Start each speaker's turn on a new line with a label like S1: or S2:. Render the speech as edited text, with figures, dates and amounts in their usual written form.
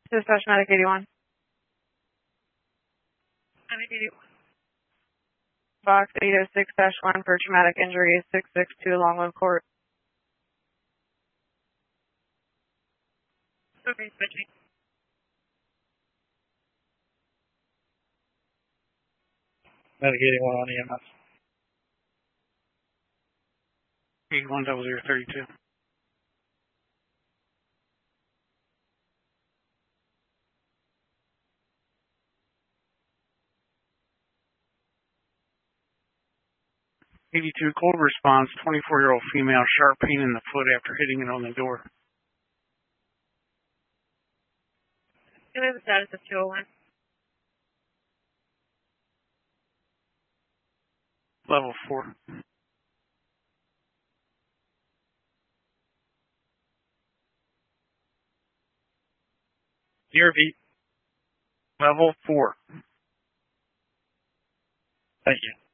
S1: Dispatch Medic 81. Medic 81. Box 806-1 for traumatic injury 662 Longwood Court. Okay, switching.
S2: Medic 81 on EMS. 810032. Cold response, 24-year-old female, sharp pain in the foot after hitting it on the door.
S1: Do we have a status of 201?
S2: Level 4. DRV. Level 4. Thank you.